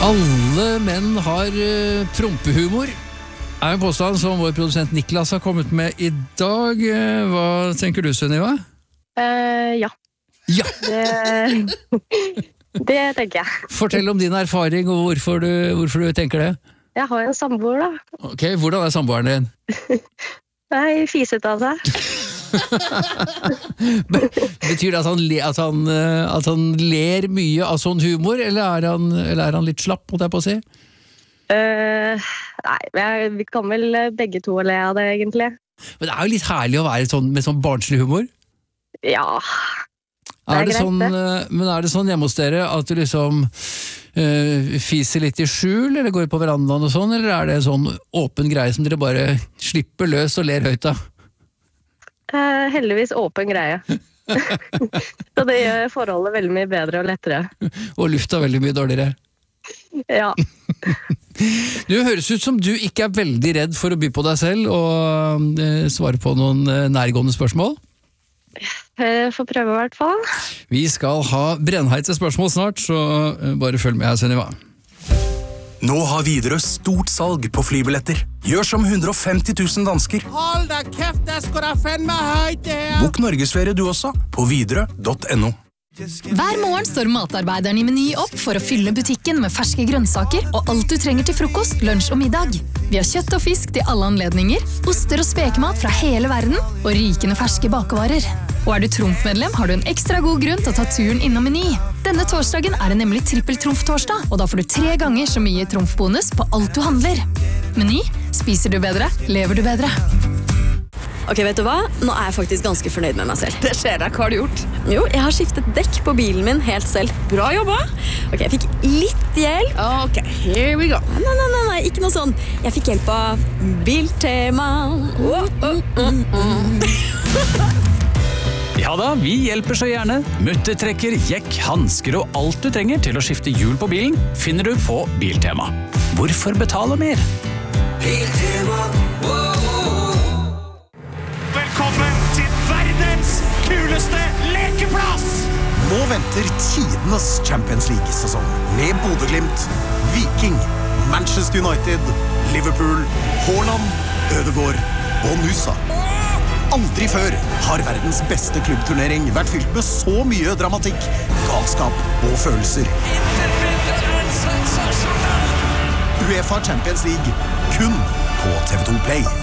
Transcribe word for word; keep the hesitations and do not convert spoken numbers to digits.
Alle menn har uh, prompehumor. Er en påstand som vår produsent Niklas har kommet med i dag. Hva tenker du, Sunniva? Uh, ja. Ja. Det, det tenker jeg. Fortell om din erfaring og hvorfor du, hvorfor du tenker det. Jeg har en samboer, da. Ok, hvordan er samboeren din? Nei, fiset av seg. Betyr det at han, le, at, han, at han ler mye av sånn humor, eller er han, eller er han litt slapp, måtte jeg på å si? Uh, nei, jeg, vi kan vel begge to le av det, egentlig. Men det er jo litt herlig å være sånn, med sånn barnslig humor. Ja, det er, er det greit sånn, det. Men er det sånn hjemme hos dere at du liksom uh, fiser litt i skjul, eller går på verandaen og sånn, eller er det sånn åpen greie som dere bare slipper løs og ler høyt av? Uh, heldigvis åpen greie. Så det gjør forholdet veldig mye bedre og lettere. Og lufta veldig mye dårligere. Ja. Du høres ut som du ikke er veldig redd for å by på deg selv og uh, svare på noen uh, nærgående spørsmål. Jeg får prøve i hvert fall. Vi skal ha brennheite spørsmål snart, så uh, bare følg med her, Sunniva. Nå har Widerøe stort salg på flybilletter. Gjør som hundre og femti tusen dansker. Hold da kæft, det skal da fandme høyt det her. Bok Norgesferie du også, på widerøe punktum no. Hver morgen står matarbeideren i Meny opp for å fylle butikken med ferske grønnsaker og alt du trenger til frokost, lunsj og middag. Vi har kjøtt og fisk til alle anledninger, oster og spekemat fra hele verden og rikende ferske bakevarer. Og er du Trumf-medlem, har du en ekstra god grunn til å ta turen innom Meny. Denne torsdagen er det nemlig trippel-Trumf-torsdag, og da får du tre ganger så mye Trumf-bonus på alt du handler. Meny, spiser du bedre, lever du bedre. Ok, vet du hva? Nå er jeg faktisk ganske fornøyd med meg selv. Det skjer deg, hva har du gjort? Jo, jeg har skiftet dekk på bilen min helt selv. Bra jobba! Ok, jeg fikk litt hjelp. Ok, here we go. Nei, nei, nei, nei, ikke noe sånn. Jeg fikk hjelp av Biltema. Oh, oh, oh, oh. Ja da, vi hjelper så gjerne. Muttertrekker, jekk, hansker og alt du trenger til å skifte hjul på bilen finner du på Biltema. Hvorfor betale mer? Biltema, wow. Velkommen til verdens kuleste lekeplass! Nå venter tidenes Champions League-sesong med Bodø/Glimt, Viking, Manchester United, Liverpool, Haaland, Ødegaard og Nusa. Aldri før har verdens beste klubbturnering vært fylt med så mye dramatikk, galskap og følelser. UEFA Champions League kun på T V to Play.